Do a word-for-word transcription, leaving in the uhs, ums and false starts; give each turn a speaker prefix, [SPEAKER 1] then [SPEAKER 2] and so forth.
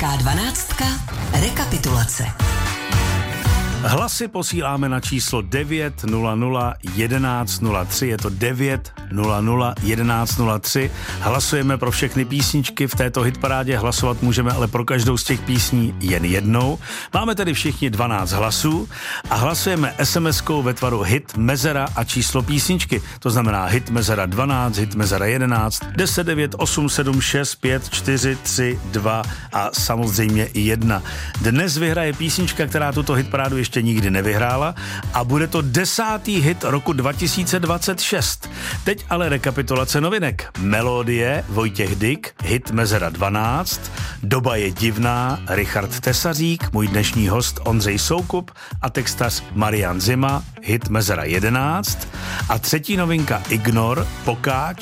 [SPEAKER 1] Hezká dvanáctka. Rekapitulace.
[SPEAKER 2] Hlasy posíláme na číslo devět nula nula jedenáct nula tři, je to devět nula nula jedenáct nula tři. Hlasujeme pro všechny písničky v této hitparádě, hlasovat můžeme ale pro každou z těch písní jen jednou. Máme tedy všichni dvanáct hlasů a hlasujeme es em eskou ve tvaru hit, mezera a číslo písničky. To znamená hit mezera dvanáct, hit mezera jedenáct, deset, devět, osm, sedm, šest, pět, čtyři, tři, dva a samozřejmě i jedna. Dnes vyhraje písnička, která tuto hitparádu ještě nikdy nevyhrála a bude to desátý hit roku dva tisíce dvacet šest. Teď ale rekapitulace novinek. Melodie Vojtěch Dyk, hit mezera dvanáct, Doba je divná, Richard Tesařík, můj dnešní host Ondřej Soukup a textař Marian Zima, hit mezera jedenáct a třetí novinka Ignor, Pokáč,